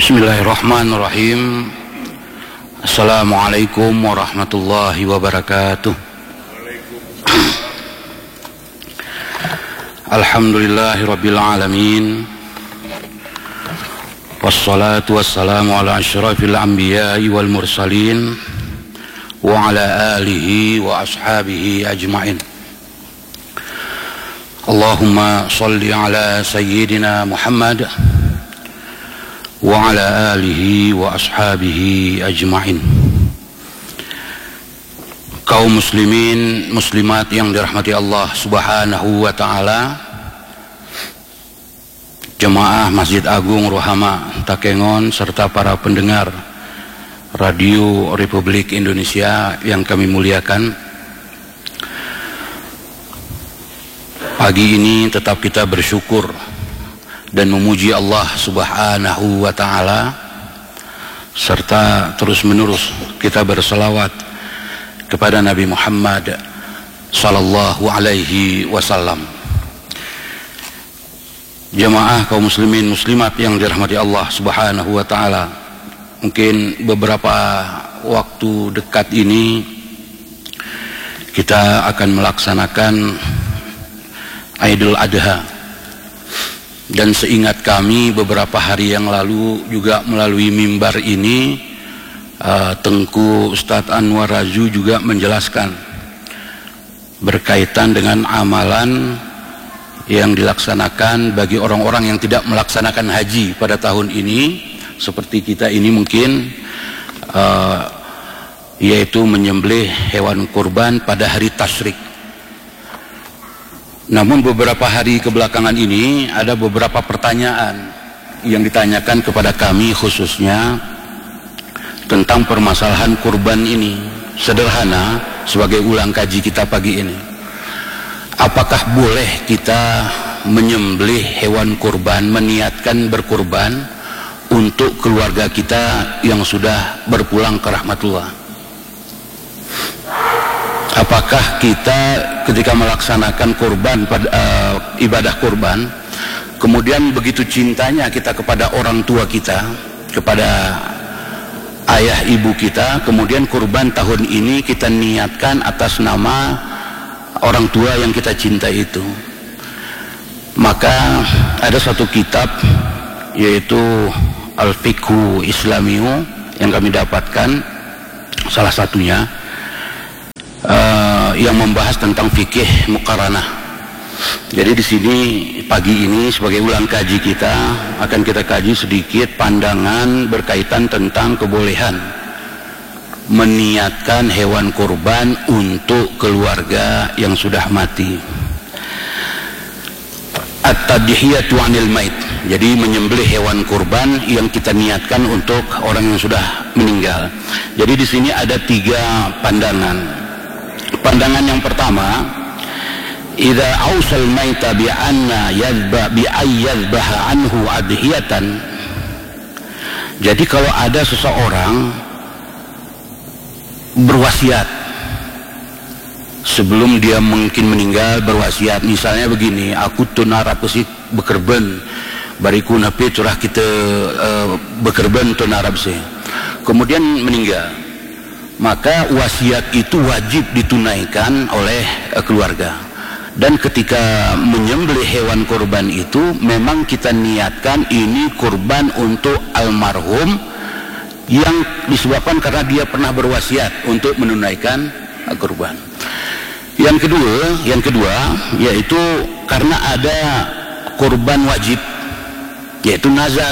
Bismillahirrahmanirrahim. Assalamualaikum warahmatullahi wabarakatuh. Alhamdulillahirabbil alamin. Wassalatu wassalamu ala asyrafil anbiya'i wal mursalin wa ala alihi wa ashabihi ajma'in. Allahumma salli ala sayyidina Muhammad wa ala alihi wa ashabihi ajma'in. Kaum muslimin muslimat yang dirahmati Allah subhanahu wa ta'ala, jemaah Masjid Agung Rohama Takengon serta para pendengar Radio Republik Indonesia yang kami muliakan, pagi ini tetap kita bersyukur dan memuji Allah subhanahu wa ta'ala, serta terus menerus kita berselawat kepada Nabi Muhammad sallallahu alaihi wasallam. Jemaah kaum muslimin muslimat yang dirahmati Allah subhanahu wa ta'ala, mungkin beberapa waktu dekat ini kita akan melaksanakan Idul Adha. Dan seingat kami beberapa hari yang lalu juga melalui mimbar ini Tengku Ustadz Anwar Razu juga menjelaskan berkaitan dengan amalan yang dilaksanakan bagi orang-orang yang tidak melaksanakan haji pada tahun ini, seperti kita ini mungkin, yaitu menyembelih hewan kurban pada hari tasyrik. Namun beberapa hari kebelakangan ini ada beberapa pertanyaan yang ditanyakan kepada kami, khususnya tentang permasalahan kurban ini. Sederhana sebagai ulang kaji kita pagi ini, apakah boleh kita menyembelih hewan kurban, meniatkan berkurban untuk keluarga kita yang sudah berpulang ke rahmatullah? Apakah kita ketika melaksanakan kurban, ibadah kurban, kemudian begitu cintanya kita kepada orang tua kita, kepada ayah ibu kita, kemudian kurban tahun ini kita niatkan atas nama orang tua yang kita cinta itu? Maka ada satu kitab, yaitu Al-Fiqhu Islamiyu, yang kami dapatkan salah satunya, yang membahas tentang fikih muqaranah. Jadi di sini pagi ini sebagai ulang kaji kita akan kita kaji sedikit pandangan berkaitan tentang kebolehan meniatkan hewan kurban untuk keluarga yang sudah mati. At-tadhiyatu 'anil mait. Jadi menyembelih hewan kurban yang kita niatkan untuk orang yang sudah meninggal. Jadi di sini ada 3 pandangan. Pandangan yang pertama, idza ausal maita bi anna yadhba bi ayyadhbaha anhu adhiyatan. Jadi kalau ada seseorang berwasiat sebelum dia mungkin meninggal, berwasiat misalnya begini, aku tunara pesik bekerben bariku napi curah kita bekerben tunara pesik, kemudian meninggal, maka wasiat itu wajib ditunaikan oleh keluarga. Dan ketika menyembelih hewan kurban itu memang kita niatkan ini kurban untuk almarhum yang disebabkan karena dia pernah berwasiat untuk menunaikan kurban. Yang kedua yaitu karena ada kurban wajib, yaitu nazar.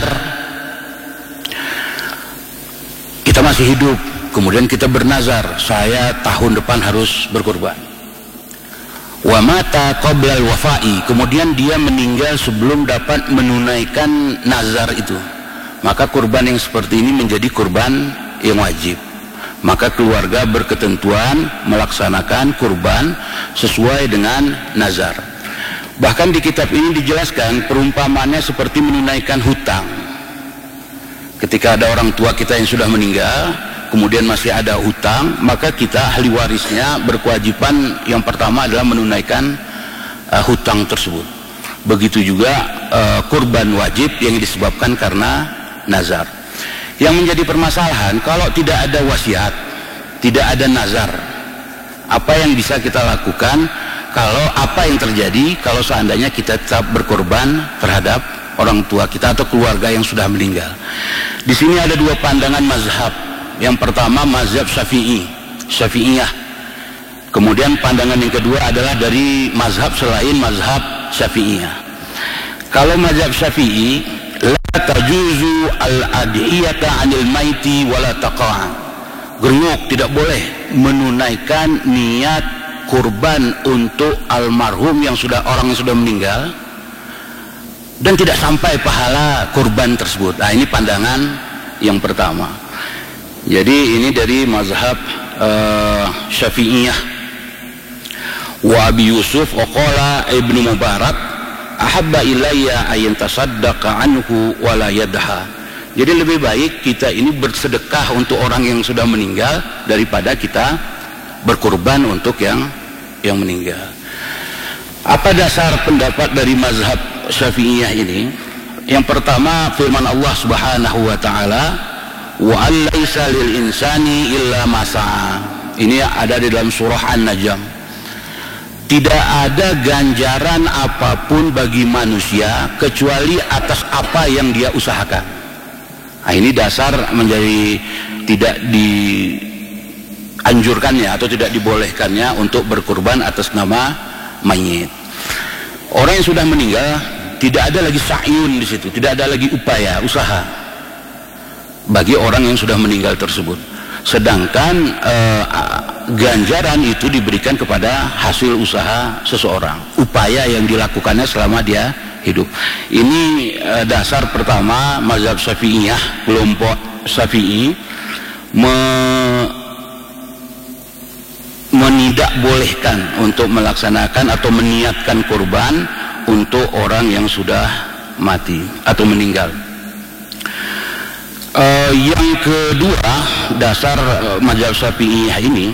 Kita masih hidup, kemudian kita bernazar, saya tahun depan harus berkurban. Wa mata qabla al-wafa'i, kemudian dia meninggal sebelum dapat menunaikan nazar itu, maka kurban yang seperti ini menjadi kurban yang wajib. Maka keluarga berketentuan melaksanakan kurban sesuai dengan nazar. Bahkan di kitab ini dijelaskan perumpamannya seperti menunaikan hutang. Ketika ada orang tua kita yang sudah meninggal, kemudian masih ada hutang, maka kita ahli warisnya berkewajiban yang pertama adalah menunaikan hutang tersebut. Begitu juga kurban wajib yang disebabkan karena nazar. Yang menjadi permasalahan, kalau tidak ada wasiat, tidak ada nazar, apa yang bisa kita lakukan? Kalau apa yang terjadi kalau seandainya kita tetap berkorban terhadap orang tua kita atau keluarga yang sudah meninggal? Di sini ada dua pandangan mazhab. Yang pertama mazhab Syafi'iyah. Kemudian pandangan yang kedua adalah dari mazhab selain mazhab Syafi'iyah. Kalau mazhab Syafi'i, la tajuzu al-adhiyata 'anil maiti wala taqa'a. Gernyok, tidak boleh menunaikan niat kurban untuk almarhum orang yang sudah meninggal dan tidak sampai pahala kurban tersebut. Nah, ini pandangan yang pertama. Jadi ini dari mazhab Syafi'iyah. Wa Abi Yusuf qala Ibnu Mubarak ahabba ilayya ayan tasaddaqa anhu wa la yadha. Jadi lebih baik kita ini bersedekah untuk orang yang sudah meninggal daripada kita berkurban untuk yang meninggal. Apa dasar pendapat dari mazhab Syafi'iyah ini? Yang pertama, firman Allah Subhanahu wa taala, wa alaysa lil insani illa ma sa'a. Ini ada di dalam surah An-Najm. Tidak ada ganjaran apapun bagi manusia kecuali atas apa yang dia usahakan. Nah, ini dasar menjadi tidak dianjurkannya atau tidak dibolehkannya untuk berkurban atas nama mayit. Orang yang sudah meninggal tidak ada lagi sa'yun di situ, tidak ada lagi upaya, usaha bagi orang yang sudah meninggal tersebut. Sedangkan ganjaran itu diberikan kepada hasil usaha seseorang, upaya yang dilakukannya selama dia hidup. Ini dasar pertama mazhab Syafi'iyah, kelompok Syafi'i menidakbolehkan untuk melaksanakan atau meniatkan kurban untuk orang yang sudah mati atau meninggal. Yang kedua, dasar mazhab Syafi'iyah ini,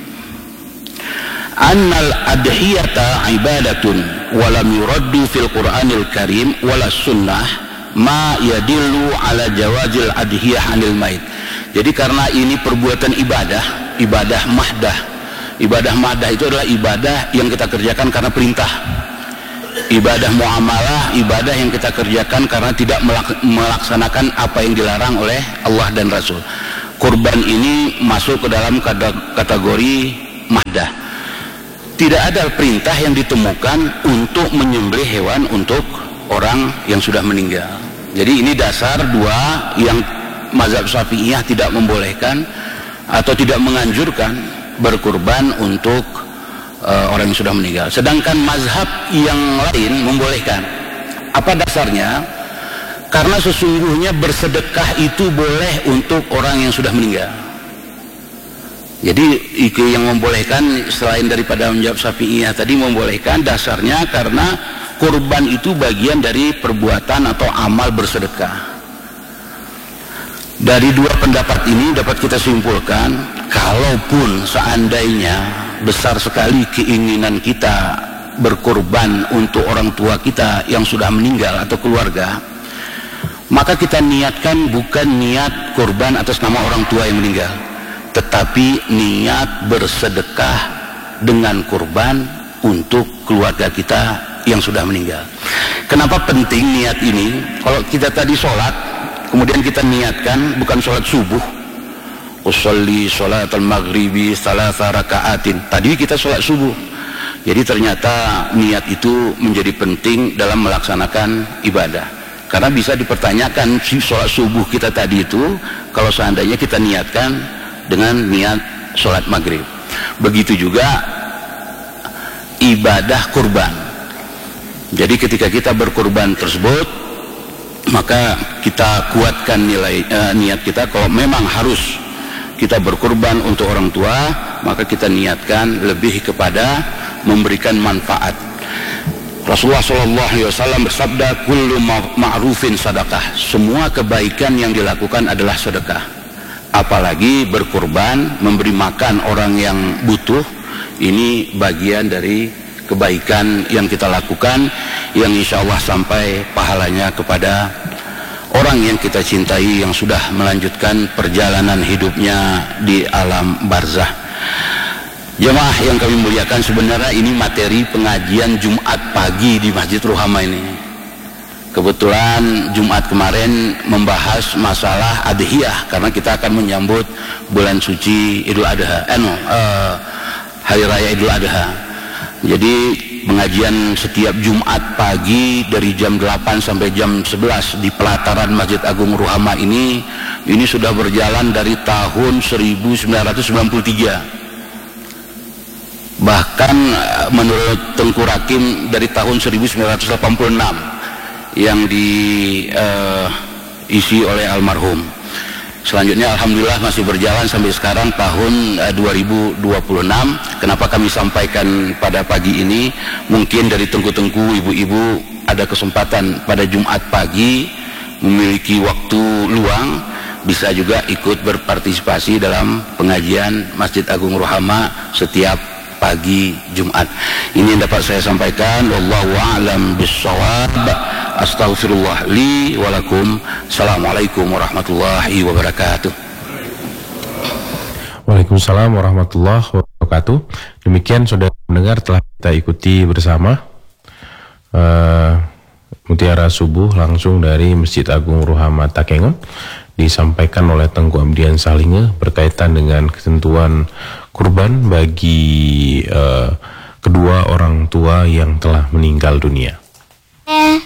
annal adhiyata ibadatun wa lam yuraddu fil Qur'anil Karim wala sunnah ma yadillu ala jawazil adhiyah 'anil mait. Jadi karena ini perbuatan ibadah mahdah. Ibadah mahdah itu adalah ibadah yang kita kerjakan karena perintah. Ibadah muamalah, ibadah yang kita kerjakan karena tidak melaksanakan apa yang dilarang oleh Allah dan Rasul. Kurban ini masuk ke dalam kategori mahdah. Tidak ada perintah yang ditemukan untuk menyembelih hewan untuk orang yang sudah meninggal. Jadi ini dasar dua yang mazhab Syafi'iyah tidak membolehkan atau tidak menganjurkan berkurban untuk orang yang sudah meninggal. Sedangkan mazhab yang lain membolehkan. Apa dasarnya? Karena sesungguhnya bersedekah itu boleh untuk orang yang sudah meninggal. Jadi yang membolehkan selain daripada mazhab Syafi'iyah tadi membolehkan, dasarnya karena kurban itu bagian dari perbuatan atau amal bersedekah. Dari dua pendapat ini dapat kita simpulkan, kalaupun seandainya besar sekali keinginan kita berkorban untuk orang tua kita yang sudah meninggal atau keluarga, maka kita niatkan bukan niat korban atas nama orang tua yang meninggal, tetapi niat bersedekah dengan korban untuk keluarga kita yang sudah meninggal. Kenapa penting niat ini? Kalau kita tadi sholat, kemudian kita niatkan bukan sholat subuh, usolli sholatal maghribi salasa raka'atin, tadi kita sholat subuh. Jadi ternyata niat itu menjadi penting dalam melaksanakan ibadah. Karena bisa dipertanyakan si sholat subuh kita tadi itu kalau seandainya kita niatkan dengan niat sholat maghrib. Begitu juga ibadah kurban. Jadi ketika kita berkurban tersebut, maka kita kuatkan niat kita. Kalau memang harus kita berkurban untuk orang tua, maka kita niatkan lebih kepada memberikan manfaat. Rasulullah SAW bersabda, kullu ma'rufin sadaqah. Semua kebaikan yang dilakukan adalah sedekah. Apalagi berkurban, memberi makan orang yang butuh, ini bagian dari kebaikan yang kita lakukan, yang insya Allah sampai pahalanya kepada orang yang kita cintai yang sudah melanjutkan perjalanan hidupnya di alam barzah. Jemaah yang kami muliakan, sebenarnya ini materi pengajian Jumat pagi di Masjid Ruhama ini. Kebetulan Jumat kemarin membahas masalah adhiyah, karena kita akan menyambut bulan suci Idul Adha, Hari Raya Idul Adha. Jadi pengajian setiap Jumat pagi dari jam 8 sampai jam 11 di pelataran Masjid Agung Ruhama ini sudah berjalan dari tahun 1993. Bahkan menurut Tengku Rakim dari tahun 1986 yang diisi oleh almarhum. Selanjutnya alhamdulillah masih berjalan sampai sekarang tahun 2026. Kenapa kami sampaikan pada pagi ini? Mungkin dari tengku-tengku ibu-ibu ada kesempatan pada Jumat pagi memiliki waktu luang, bisa juga ikut berpartisipasi dalam pengajian Masjid Agung Ruhama setiap pagi Jumat. Ini yang dapat saya sampaikan. Wallahu a'lam bissawab. Astaghfirullah li wa lakum. Assalamualaikum warahmatullahi wabarakatuh. Waalaikumsalam warahmatullahi wabarakatuh. Demikian saudara pendengar telah kita ikuti bersama Mutiara Subuh langsung dari Masjid Agung Ruhama Takengon, disampaikan oleh Tengku Amdian Salinge berkaitan dengan ketentuan kurban bagi kedua orang tua yang telah meninggal dunia.